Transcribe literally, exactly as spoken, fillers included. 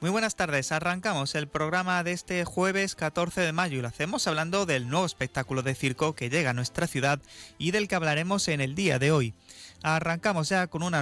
Muy buenas tardes, arrancamos el programa de este jueves catorce de mayo y lo hacemos hablando del nuevo espectáculo de circo que llega a nuestra ciudad y del que hablaremos en el día de hoy. Arrancamos ya con una